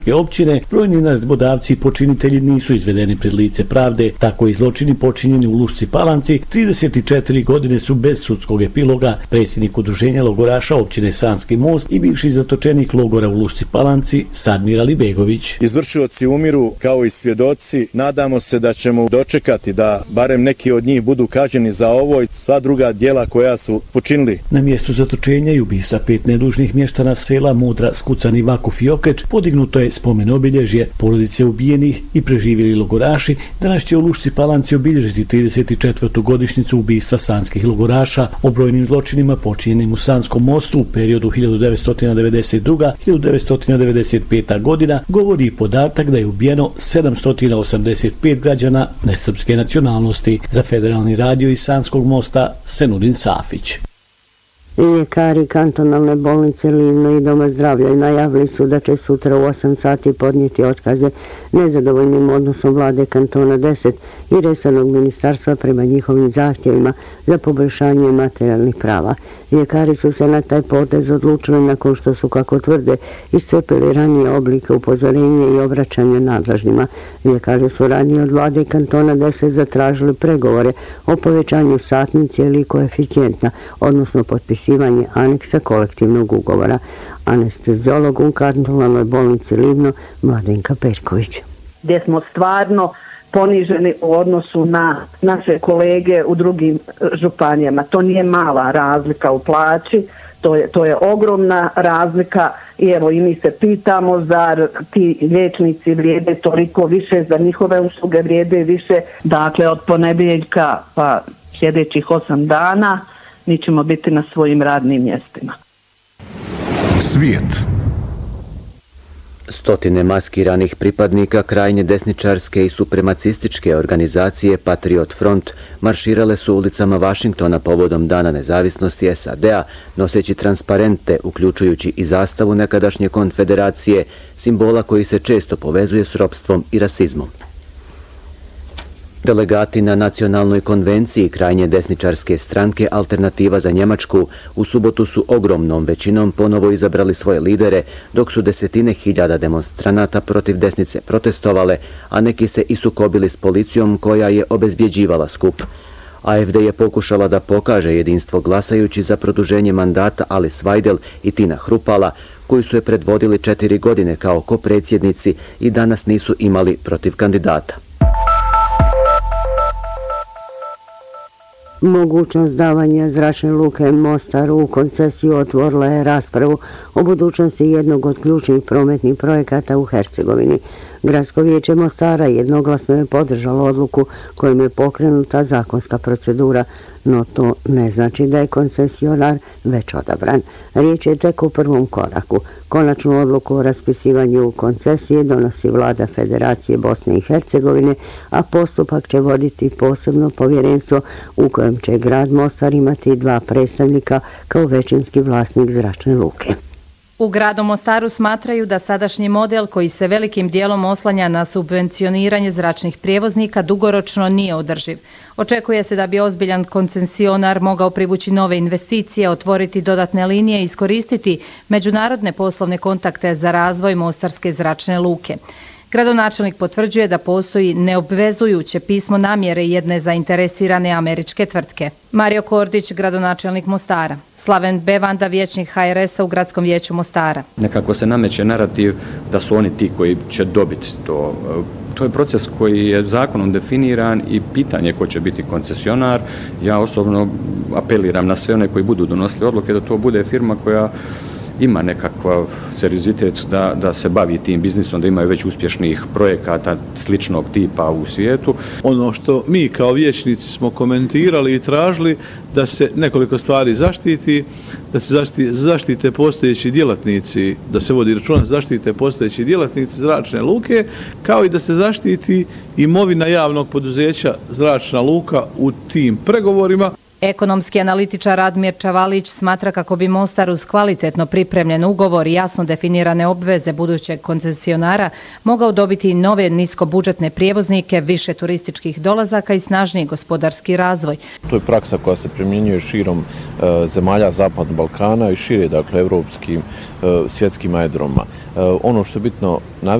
općine, brojni naredbodavci i počinitelji nisu izvedeni pred lice pravde, tako i zločini počinjeni u Lušci Palanci 34 godine su bez sudskog epiloga. Predsjednik udruženja logoraša općine Sanski Most i bivši zatočenik logora u Lušci Palanci Sadmir Alibegović. Izvršioci umiru kao i svjedoci. Nadamo se da ćemo dočekati da barem neki od njih budu kažnjeni za ovo i sva druga djela koja su počinili. Na mjestu zatočenja i ubistva 5 nedužnih mještana sela Modra, Skucani, Vakuf i Okreć podignuto je spomen obilježje porodice ubijenih i preživjeli logoraši. Danas će u Lušci Palanci obilježiti 34. godišnjicu ubistva sanskih logoraša. O brojnim zločinima počinjenim u Sanskom Mostu u periodu 1992-1995. godina govori i podatak da je ubijeno 785 građana nesrpske nacionalnosti. Za Federalni radio iz Sanskog Mosta Senudin Safić. Ljekari kantonalne bolnice Livno i Doma zdravlja najavili su da će sutra u 8 sati podnijeti otkaze nezadovoljnim odnosom vlade kantona 10 i resornog ministarstva prema njihovim zahtjevima za poboljšanje materijalnih prava. Ljekari su se na taj potez odlučili nakon što su, kako tvrde, iscrpili ranije oblike upozorenja i obraćanja nadležnjima. Ljekari su ranije od vlade kantona 10 zatražili pregovore o povećanju satnice ili koeficijenta, odnosno potpisivanje aneksa kolektivnog ugovora. Anesteziolog u kantonalnoj bolnici Livno Mladenka Perković. Gdje smo stvarno poniženi u odnosu na naše kolege u drugim županijama. To nije mala razlika u plaći, to je ogromna razlika i evo i mi se pitamo zar ti liječnici vrijede toliko više, za njihove usluge vrijede više. Dakle, od ponedjeljka pa sljedećih 8 dana mi ćemo biti na svojim radnim mjestima. Svijet. Stotine maskiranih pripadnika krajnje desničarske i supremacističke organizacije Patriot Front marširale su ulicama Vašingtona povodom Dana nezavisnosti SAD-a, noseći transparente, uključujući i zastavu nekadašnje konfederacije, simbola koji se često povezuje s ropstvom i rasizmom. Delegati na nacionalnoj konvenciji krajnje desničarske stranke Alternativa za Njemačku u subotu su ogromnom većinom ponovo izabrali svoje lidere, dok su desetine hiljada demonstranata protiv desnice protestovale, a neki se i sukobili s policijom koja je obezbjeđivala skup. AfD je pokušala da pokaže jedinstvo glasajući za produženje mandata Alice Weidel i Tina Hrupala, koji su je predvodili 4 godine kao kopredsjednici i danas nisu imali protiv kandidata. Mogućnost davanja zračne luke Mostar u koncesiju otvorila je raspravu o budućnosti jednog od ključnih prometnih projekata u Hercegovini. Gradsko vijeće Mostara jednoglasno je podržalo odluku kojom je pokrenuta zakonska procedura, no to ne znači da je koncesionar već odabran. Riječ je tek o prvom koraku. Konačnu odluku o raspisivanju koncesije donosi vlada Federacije Bosne i Hercegovine, a postupak će voditi posebno povjerenstvo u kojem će grad Mostar imati 2 predstavnika kao većinski vlasnik zračne luke. U gradu Mostaru smatraju da sadašnji model koji se velikim dijelom oslanja na subvencioniranje zračnih prijevoznika dugoročno nije održiv. Očekuje se da bi ozbiljan koncesionar mogao privući nove investicije, otvoriti dodatne linije i iskoristiti međunarodne poslovne kontakte za razvoj mostarske zračne luke. Gradonačelnik potvrđuje da postoji neobvezujuće pismo namjere jedne zainteresirane američke tvrtke. Mario Kordić, gradonačelnik Mostara. Slaven Bevanda, vijećnik HRS-a u Gradskom vijeću Mostara. Nekako se nameće narativ da su oni ti koji će dobiti to. To je proces koji je zakonom definiran i pitanje ko će biti koncesionar. Ja osobno apeliram na sve one koji budu donosili odluke da to bude firma koja ima nekakav seriozitet da se bavi tim biznisom, da imaju već uspješnih projekata sličnog tipa u svijetu. Ono što mi kao vijećnici smo komentirali i tražili da se nekoliko stvari zaštiti, da se zaštite postojeći djelatnici, da se vodi računa zaštite postojeći djelatnici zračne luke, kao i da se zaštiti imovina javnog poduzeća Zračna luka u tim pregovorima. Ekonomski analitičar Admir Čavalić smatra kako bi Mostar uz kvalitetno pripremljen ugovor i jasno definirane obveze budućeg koncesionara mogao dobiti nove niskobudžetne prijevoznike, više turističkih dolazaka i snažniji gospodarski razvoj. To je praksa koja se primjenjuje širom zemalja Zapadnog Balkana i šire, dakle, evropskim svjetskim aerodromima. Ono što je bitno